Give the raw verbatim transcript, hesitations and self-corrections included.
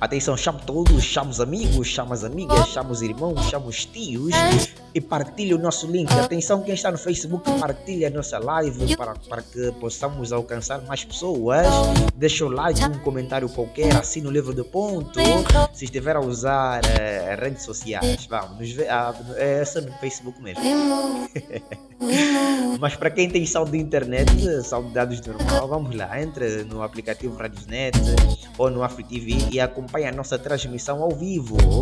Atenção, chame todos, chame os amigos, chame as amigas, chame os irmãos, chame os tios e partilhe o nosso link. Atenção, quem está no Facebook, partilhe a nossa live para, para que possamos alcançar mais pessoas. Deixa o like, um comentário qualquer, assina o livro de ponto. Se estiver a usar uh, redes sociais, vamos, nos ver, ah, é só no Facebook mesmo. Mas para quem tem saldo de internet, saldo de dados normal, vamos lá, entre no aplicativo Radiosnet ou no AfriTV e acompanhe a nossa transmissão ao vivo.